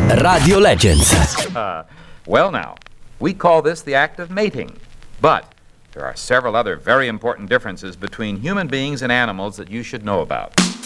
Radio Legends. Well now, we call this the act of mating, but there are several other very important differences between human beings and animals that you should know about.